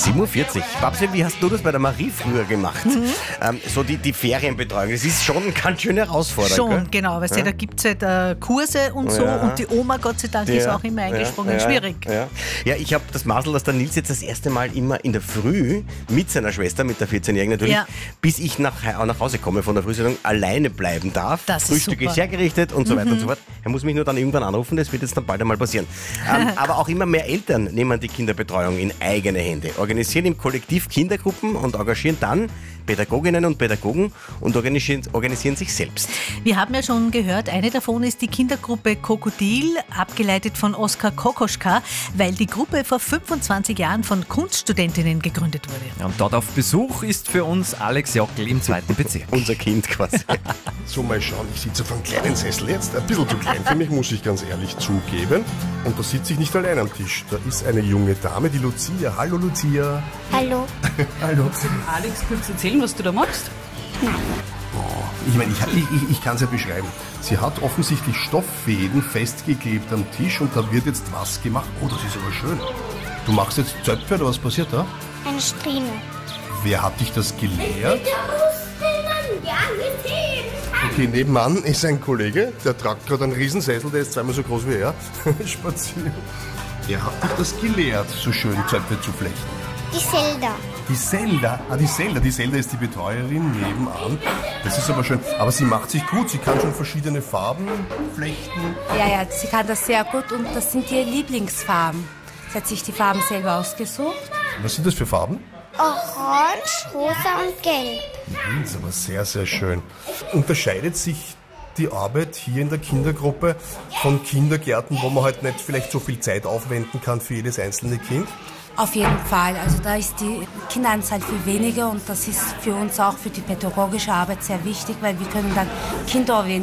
7:40 Uhr. Babsi, wie hast du das bei der Marie früher gemacht? So die Ferienbetreuung, das ist schon ganz schön herausfordernd. Schon, gell? genau. Weißt du, da gibt es halt Kurse und so und die Oma, Gott sei Dank, ist auch immer eingesprungen. Schwierig. Ja, ich habe das Masel, dass der Nils jetzt das erste Mal immer in der Früh mit seiner Schwester, mit der 14-Jährigen natürlich, bis ich nach Hause komme von der Frühsendung, alleine bleiben darf. Das ist Frühstück ist hergerichtet und so weiter und so fort. Er muss mich nur dann irgendwann anrufen, das wird jetzt dann bald einmal passieren. Aber auch immer mehr Eltern nehmen die Kinderbetreuung in eigene Hände, organisieren im Kollektiv Kindergruppen und engagieren dann Pädagoginnen und Pädagogen und organisieren sich selbst. Wir haben ja schon gehört, eine davon ist die Kindergruppe Krokodil, abgeleitet von Oskar Kokoschka, weil die Gruppe vor 25 Jahren von Kunststudentinnen gegründet wurde. Ja, und dort auf Besuch ist für uns Alex Jockel im 2. Bezirk. Unser Kind quasi. So, mal schauen, ich sitze auf einem kleinen Sessel jetzt, ein bisschen zu klein für mich, muss ich ganz ehrlich zugeben. Und da sitze ich nicht allein am Tisch. Da ist eine junge Dame, die Lucia. Hallo Lucia. Hallo. Hallo. Alex, kannst du erzählen, was du da machst? Ich meine, ich kann es ja beschreiben. Sie hat offensichtlich Stofffäden festgeklebt am Tisch und da wird jetzt was gemacht. Oh, das ist aber schön. Du machst jetzt Zöpfe oder was passiert da? Eine Strähne. Wer hat dich das gelehrt? Ja, wir sehen. Okay, nebenan ist ein Kollege, der tragt gerade einen Riesensessel, der ist zweimal so groß wie er. Spazieren. Der hat dich das gelehrt, so schön Zöpfe zu flechten. Die Zelda. Die Zelda? Ah, die Zelda. Die Zelda ist die Betreuerin nebenan. Das ist aber schön. Aber sie macht sich gut. Sie kann schon verschiedene Farben flechten. Ja, sie kann das sehr gut und das sind ihre Lieblingsfarben. Sie hat sich die Farben selber ausgesucht. Was sind das für Farben? Orange, rosa und gelb. Das ist aber sehr, sehr schön. Unterscheidet sich die Arbeit hier in der Kindergruppe von Kindergärten, wo man halt nicht vielleicht so viel Zeit aufwenden kann für jedes einzelne Kind? Auf jeden Fall. Also da ist die Kinderanzahl viel weniger und das ist für uns auch für die pädagogische Arbeit sehr wichtig, weil wir können dann kinderorientiert